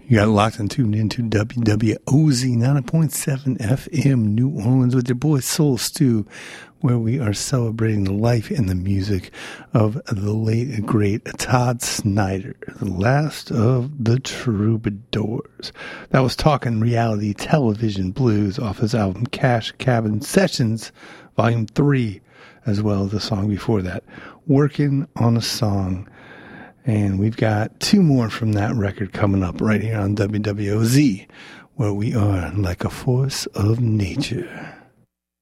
You got locked and tuned into WWOZ 90.7 FM New Orleans with your boy Soul Stew, where we are celebrating the life and the music of the late, great Todd Snider, the last of the Troubadours. That was Talking Reality Television Blues off his album Cash Cabin Sessions, Volume 3, as well as the song before that, Working on a Song. And we've got two more from that record coming up right here on WWOZ, where we are like a force of nature.